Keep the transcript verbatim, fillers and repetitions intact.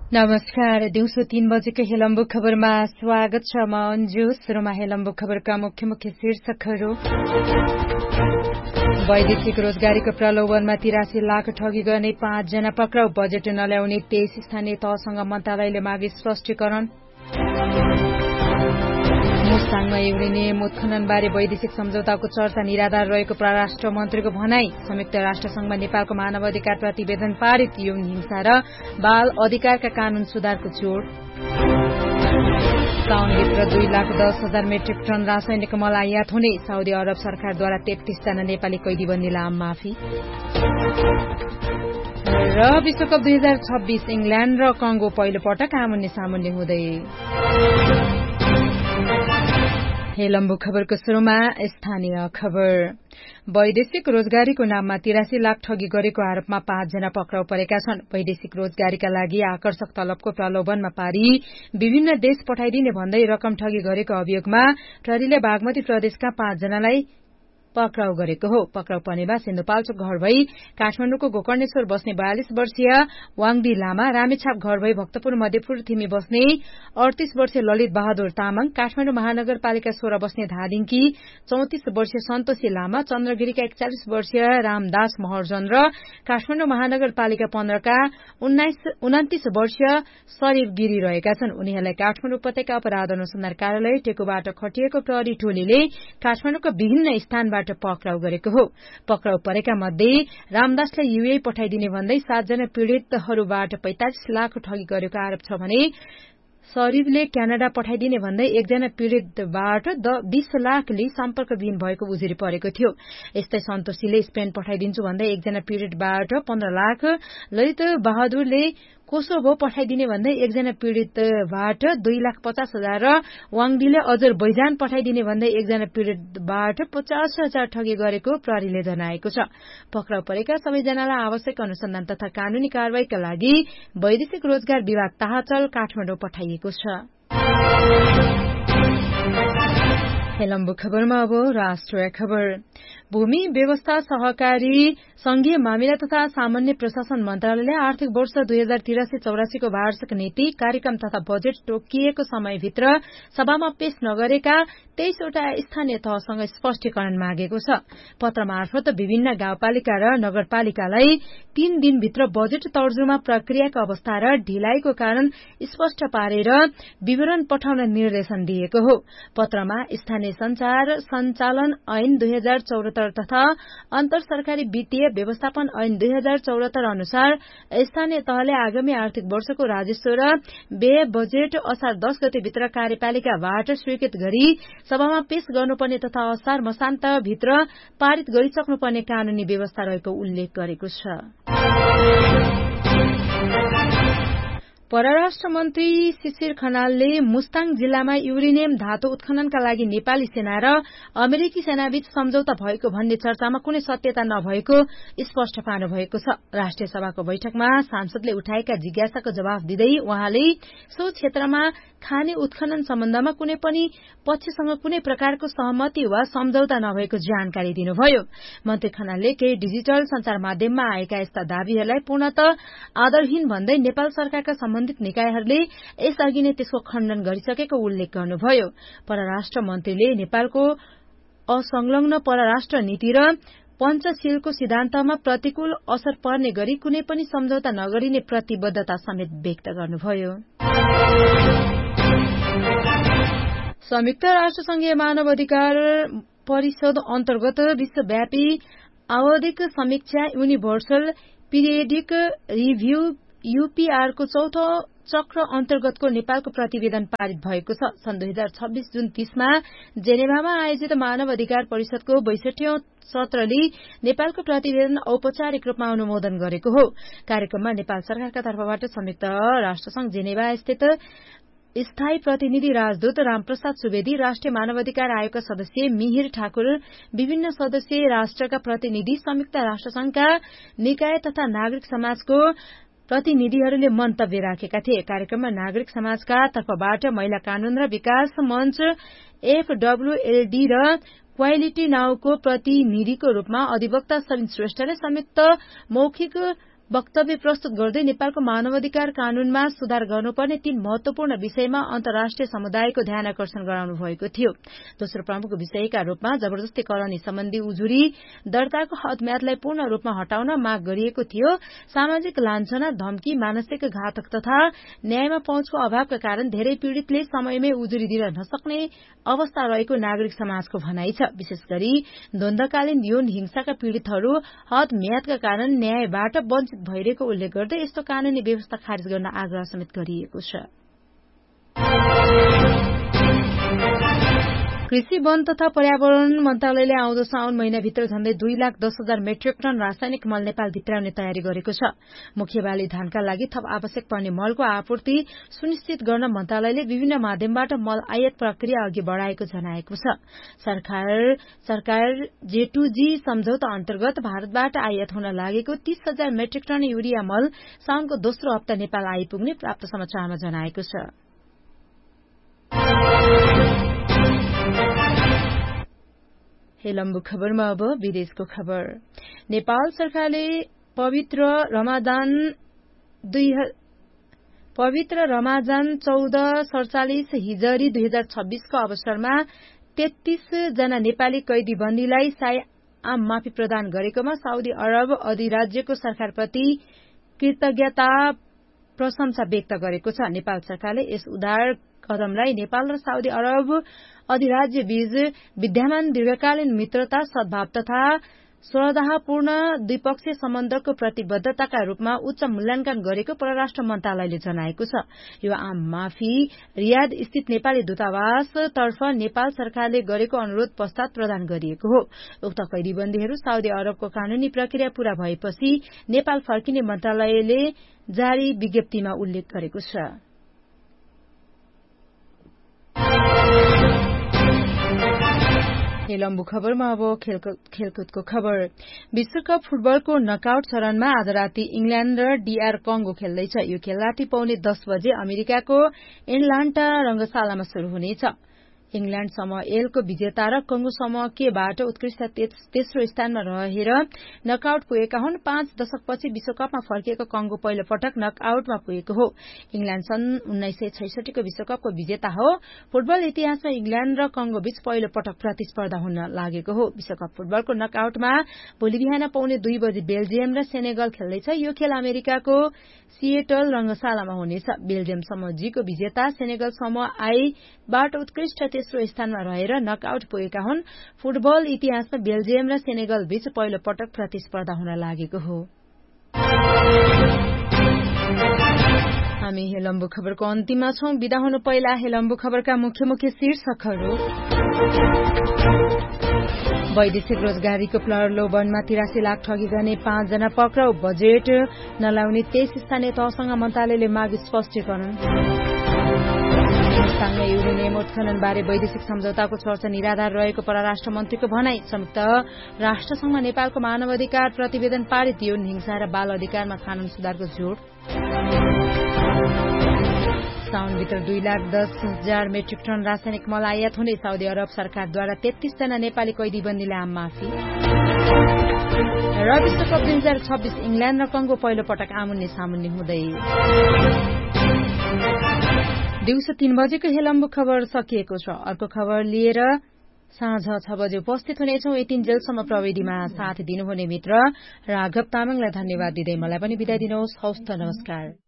नमस्कार, दिउँसो तीन बजेको हेलम्बु खबरमा स्वागत छ। म अन्जु। सुरुमा हेलम्बु खबरका मुख्य मुख्य शीर्षकहरू। वैदेशिक रोजगारीको प्रलोभनमा तिरासी लाख ठगी गर्ने पाँचजना पक्राउ। बजेट नल्याउने तेइस स्थानीय तहसँग मन्त्रालयले मागे स्पष्टीकरण। मुस्ताङमा युरेनियम उत्खननबारे वैदेशिक सम्झौताको चर्चा निराधार रहेको परराष्ट्र मन्त्रीको भनाई। संयुक्त राष्ट्रसंघमा नेपालको मानव अधिकार प्रतिवेदन पारित। यौन हिंसा र बाल अधिकारका कानून सुधारको जोड़। साउनभित्र दुई लाख दस हजार मेट्रिक टन रासायनिक मल आयात हुने। साउदी अरब सरकारद्वारा तेत्तीस जना नेपाली कैदीबन्दीलाई आम माफी। र विश्वकप दुई हजार छब्बीस इंग्ल्याण्ड र कंगो पहिलो पटक आमुन्ने सामुन्ने हुँदै। हेलम्बु खबरको शुरूमा स्थानीय खबर। वैदेशिक रोजगारीको नाममा तिरासी लाख ठगी गरेको आरोपमा पाँचजना पक्राउ परेका छन्। वैदेशिक रोजगारीका लागि आकर्षक तलबको प्रलोभनमा पारी विभिन्न देश पठाइदिने भन्दै रकम ठगी गरेको अभियोगमा प्रहरीले बागमती प्रदेशका पाँचजनालाई पक्राउ गरेको हो। पक्राउ पर्नेमा सिन्धुपाल्चोक घर भई काठमाडौँको गोकर्णेश्वर बस्ने बयालिस वर्षीय वाङदी लामा, रामेछाप घर भई भक्तपुर मध्यपुर थिमी बस्ने अडतीस वर्षीय ललित बहादुर तामाङ, काठमाडौँ महानगरपालिका सोह्र बस्ने धादिङकी चौतिस वर्षीय सन्तोषी लामा, चन्द्रगिरीका एकचालिस वर्षीय रामदास महर्जन र काठमाडौँ महानगरपालिका पन्ध्रका उनातिस वर्षीय शरीफ गिरी रहेका छन्। उनीहरूलाई काठमाडौँ उपत्यका अपराध अनुसन्धान कार्यालय टेकुबाट खटिएको प्रहरी टोलीले काठमाडौँका विभिन्न स्थानबाट पक्राउ गरेको हो। पक्राउ परेका मध्ये रामदासलाई यूए पठाइदिने भन्दै सातजना पीड़ितहरूबाट पैंतालिस लाख ठगी गरेको आरोप छ भने शरीफले क्यानाडा पठाइदिने भन्दै एकजना पीड़ितबाट बीस लाख लिई सम्पर्कविहीन भएको उजुरी परेको थियो। यस्तै सन्तोषीले स्पेन पठाइदिन्छु भन्दै एकजना पीड़ितबाट पन्ध्र लाख, ललित बहादुरले कोसोभो पठाइदिने भन्दै एकजना पीड़ितबाट दुई लाख पचास हजार र वाङदीले अजरबैजान पठाइदिने भन्दै एकजना पीड़ितबाट पचास हजार ठगी गरेको प्रहरीले जनाएको छ। पक्राउ परेका सबैजनालाई आवश्यक अनुसन्धान तथा कानूनी कारवाहीका लागि वैदेशिक रोजगार विभाग ताहाचल काठमाडौँ पठाइएको छ। हेलम्बु खबरमा अब राष्ट्रिय खबर। भूमि व्यवस्था सहकारी संघीय मामिला तथा सामान्य प्रशासन मन्त्रालयले आर्थिक वर्ष दुई हजार तिरासी चौरासीको वार्षिक नीति कार्यक्रम तथा बजेट तोकिएको समयभित्र सभामा पेश नगरेका तेइसवटा स्थानीय तहसँग स्पष्टीकरण मागेको छ। पत्र मार्फत विभिन्न गाउँपालिका र नगरपालिकालाई तीन दिनभित्र बजेट तर्जुमा प्रक्रियाको अवस्था र ढिलाइको कारण स्पष्ट पारेर विवरण पठाउन निर्देशन दिएको हो। पत्रमा स्थानीय संचार सञ्चालन ऐन दुई हजार चौरात्तर तथा अन्तर सरकारी वित्तीय व्यवस्थापन ऐन दुई हजार चौरात्तर अनुसार स्थानीय तहले आगामी आर्थिक वर्षको राजस्व र व्यय बजेट असार दस गतेभित्र कार्यपालिकाबाट स्वीकृत गरी सभामा पेश गर्नुपर्ने तथा असार मसान्तभित्र पारित गरिसक्नुपर्ने कानूनी व्यवस्था रहेको उल्लेख गरेको छ। परराष्ट्र मन्त्री शिशिर खनालले मुस्ताङ जिल्लामा युरेनियम धातु उत्खननका लागि नेपाली सेना र अमेरिकी सेनाबीच सम्झौता भएको भन्ने चर्चामा कुनै सत्यता नभएको स्पष्ट पार्नु भएको छ। राष्ट्रिय सभाको बैठकमा सांसदले उठाएका जिज्ञासाको जवाफ दिँदै उहाँले सो क्षेत्रमा खाने उत्खनन सम्बन्धमा कुनै पनि पक्षसँग कुनै प्रकारको सहमति वा सम्झौता नभएको जानकारी दिनुभयो। मन्त्री खनालले केही डिजिटल संचार माध्यममा आएका यस्ता दावीहरूलाई पूर्णतः आधारहीन भन्दै नेपाल सरकारका सम्बन्धित निकायहरूले यसअघि नै त्यसको खण्डन गरिसकेको उल्लेख गर्नुभयो। परराष्ट्र मन्त्रीले नेपालको असंलग्न परराष्ट्र नीति र पञ्चशीलको सिद्धान्तमा प्रतिकूल असर पर्ने गरी कुनै पनि सम्झौता नगरिने प्रतिबद्धता समेत व्यक्त गर्नुभयो। संयुक्त राष्ट्रसंघीय मानव अधिकार परिषद अन्तर्गत विश्वव्यापी आवधिक समीक्षा युनिभर्सल पीरियडिक रिभ्यू यूपीआर को चौथो चक्र अन्तर्गतको नेपालको प्रतिवेदन पारित भएको छ। सन् दुई हजार छब्बीस जुन तीसमा जेनेभामा आयोजित मानव अधिकार परिषदको बैसठीऔं सत्रले नेपालको प्रतिवेदन औपचारिक रूपमा अनुमोदन गरेको हो। कार्यक्रममा नेपाल सरकारका तर्फबाट संयुक्त राष्ट्रसंघ जेनेभा स्थित स्थायी प्रतिनिधि राजदूत रामप्रसाद सुवेदी, राष्ट्रिय मानवाधिकार आयोगका सदस्य मिहिर ठाकुर, विभिन्न सदस्य राष्ट्रका प्रतिनिधि, संयुक्त राष्ट्रसंघका निकाय तथा नागरिक समाजको प्रतिनिधिहरूले मन्तव्य राखेका थिए। कार्यक्रममा नागरिक समाजका तर्फबाट महिला कानून र विकास मञ्च एफडब्ल्यूएलडी र क्वालिटी नाउको प्रतिनिधिको रूपमा अधिवक्ता सलिन श्रेष्ठले संयुक्त मौखिक वक्तव्य प्रस्तुत गर्दै नेपालको मानवाधिकार कानूनमा सुधार गर्नुपर्ने तीन महत्वपूर्ण विषयमा अन्तर्राष्ट्रिय समुदायको ध्यान आकर्षण गराउनु भएको थियो। दोस्रो प्रमुख विषयका रूपमा जबरजस्ती करनी सम्बन्धी उजुरी दर्ताको हदम्यादलाई पूर्ण रूपमा हटाउन माग गरिएको थियो। सामाजिक लान्छना, धम्की, मानसिक घातक तथा न्यायमा पहुँचको अभावका कारण धेरै पीड़ितले समयमै उजुरी दिन नसक्ने अवस्था रहेको नागरिक समाजको भनाइ छ। विशेष गरी द्वन्द्वकालीन यौन हिंसाका पीड़ितहरू हद म्यादका कारण न्यायबाट वञ्चित भइरहेको उल्लेख गर्दै यस्तो कानूनी व्यवस्था खारिज गर्न आग्रह समेत गरिएको छ। कृषि, वन तथा पर्यावरण मन्त्रालयले आउँदो साउन महिनाभित्र झण्डै दुई लाख दस हजार मेट्रिक टन रासायनिक मल नेपाल भित्राउने तयारी गरेको छ। मुख्य बाली धानका लागि थप आवश्यक पर्ने मलको आपूर्ति सुनिश्चित गर्न मन्त्रालयले विभिन्न माध्यमबाट मल आयात प्रक्रिया अघि बढ़ाएको जनाएको छ। सरकार सरकार जे टू जी सम्झौता अन्तर्गत भारतबाट आयात हुन लागेको तीस हजार मेट्रिक टन युरिया मल साउनको दोस्रो हप्ता नेपाल आइपुग्ने प्राप्त समाचारमा जनाएको छ। हेलम्बु खबरमा अब विदेशको खबर। नेपाल सरकारले पवित्र रमादान दुई पवित्र रमाजान चौध सड़चालिस हिजरी दुई हजार छब्बीसको अवसरमा तेत्तीस जना नेपाली कैदी बन्दीलाई साय आम माफी प्रदान गरेकोमा साउदी अरब अधिराज्यको सरकारप्रति कृतज्ञता प्रशंसा व्यक्त गरेको छ। नेपाल सरकारले यस उदार कदमलाई नेपाल र साउदी अरब अधिराज्य बीच विद्यमान दीर्घकालीन मित्रता, सद्भाव तथा सौहार्दपूर्ण द्विपक्षीय सम्बन्धको प्रतिबद्धताका रूपमा उच्च मूल्याङ्कन गरेको परराष्ट्र मन्त्रालयले जनाएको छ। यो आम माफी रियाद स्थित नेपाली दूतावास तर्फ नेपाल सरकारले गरेको अनुरोध पश्चात प्रदान गरिएको हो। उक्त कैदीबन्दीहरू साउदी अरबको कानूनी प्रक्रिया पूरा भएपछि नेपाल फर्किने मन्त्रालयले जारी विज्ञप्तिमा उल्लेख गरेको छ। हेलम्बु खबरमा अब खेलकुदको खबर। विश्वकप फुटबलको नकआउट चरणमा आज राति इंग्ल्याण्ड र डीआर कंगो खेल्दैछ। यो खेल राति पौने दस बजे अमेरिकाको एटलान्टा रंगशालामा शुरू हुनेछ। इंग्ल्याण्ड समूह एलको विजेता र कंगो समूह केबाट उत्कृष्ट तेस्रो स्थानमा रहेर नकआउट पुगेका हुन्। पाँच दशकपछि विश्वकपमा फर्किएको कंगो पहिलो पटक नकआउटमा पुगेको हो। इंग्ल्याण्ड सन् उन्नाइस सय छैसठीको विश्वकपको विजेता हो। फुटबल इतिहासमा इंग्ल्याण्ड र कंगो बीच पहिलो पटक प्रतिस्पर्धा हुन लागेको हो। विश्वकप फुटबलको नकआउटमा भोलि बिहान पौने दुई बजे बेल्जियम र सेनेगल खेल्दैछ। यो खेल अमेरिकाको सिएटल रंगशालामा हुनेछ। बेल्जियम समूह जीको विजेता सेनेगल समूह आईबाट उत्कृष्ट तेस्रो स्थानमा रहेर नकआउट पुगेका हुन्। फुटबल इतिहासमा बेल्जियम र सेनेगल बीच पहिलो पटक प्रतिस्पर्धा हुन लागेको हो। हामी हेलम्बु खबरको अन्तिममा छौं। विदा हुनु पहिला हेलम्बु खबरका मुख्य मुख्य शीर्षकहरू। वैदेशिक रोजगारीको प्रलोभनमा तिरासी लाख ठगी गर्ने पाँचजना पक्राउ। बजेट नलाउने तेइस स्थानीय तहसँग मन्त्रालयले माग स्पष्टीकरण। संघ युरेनियम उत्खनन बारे वैदेशिक सम्झौताको चर्चा निराधार रहेको परराष्ट्र मन्त्रीको भनाई। संयुक्त राष्ट्रसंघमा नेपालको मानवाधिकार प्रतिवेदन पारित। यौन हिंसा र बाल अधिकारमा कानून सुधारको जोड़। साउनभित्र दुई लाख दस हजार मेट्रिक टन रासायनिक मल आयात हुने। साउदी अरब सरकारद्वारा तेत्तीस जना नेपाली कैदीबन्दीलाई आम माफी। र विश्वकप दुई हजार छब्बीस इंग्ल्याण्ड र कंगो पहिलो पटक आमुन्ने सामुन्ने हुँदै। दिउँसो तीन बजेको हेलम्बु खबर सकिएको छ। अर्को खबर लिएर साँझ छ बजे उपस्थित हुनेछौं। यतिन्जेलसम्म प्रविधिमा साथ दिनुहुने मित्र राघव तामाङलाई धन्यवाद दिँदै मलाई पनि बिदा दिनुहोस्। हवस् त, नमस्कार।